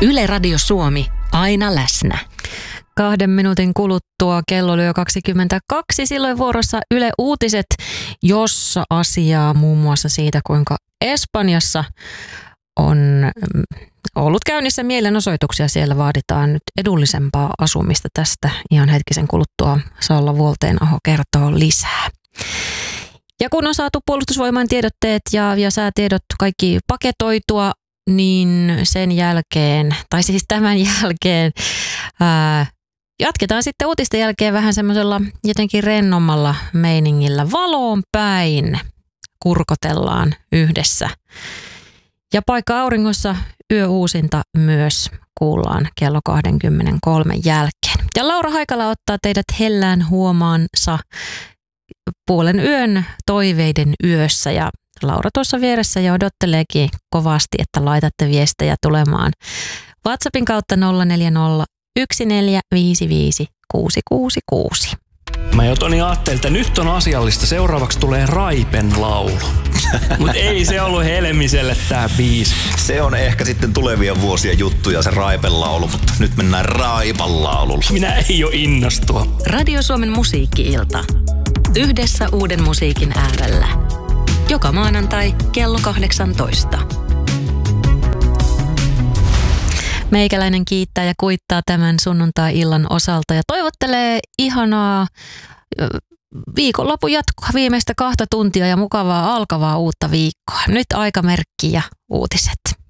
Yle Radio Suomi, aina läsnä. 2 minuutin kuluttua kello lyö 22. Silloin vuorossa Yle Uutiset, jossa asiaa muun muassa siitä, kuinka Espanjassa on ollut käynnissä mielenosoituksia. Siellä vaaditaan nyt edullisempaa asumista. Tästä ihan hetkisen kuluttua Salla Vuolteenaho kertoo lisää. Ja kun on saatu Puolustusvoimain tiedotteet ja säätiedot kaikki paketoitua, niin sen jälkeen, tai siis tämän jälkeen, jatketaan sitten uutisten jälkeen vähän semmoisella jotenkin rennommalla meiningillä. Valoon päin kurkotellaan yhdessä. Ja paikka auringossa yöuusinta myös kuullaan kello 23 jälkeen. Ja Laura Haikala ottaa teidät hellään huomaansa puolen yön toiveiden yössä. Ja Laura tuossa vieressä jo odotteleekin kovasti, että laitatte viestejä tulemaan WhatsAppin kautta 040 1455 666. Mä jo Toni ajattelin, että nyt on asiallista. Seuraavaksi tulee Raipen laulu. Mutta ei se ollut Helmiselle tää biisi. Se on ehkä sitten tulevien vuosien juttuja se Raipen laulu, mutta nyt mennään Raipan laululla. Minä ei oo innostua. Radio Suomen musiikki-ilta. Yhdessä uuden musiikin äärellä. Joka maanantai kello 18. Meikäläinen kiittää ja kuittaa tämän sunnuntai-illan osalta ja toivottelee ihanaa viikonlopun jatkoa, viimeistä 2 tuntia ja mukavaa alkavaa uutta viikkoa. Nyt aikamerkki ja uutiset.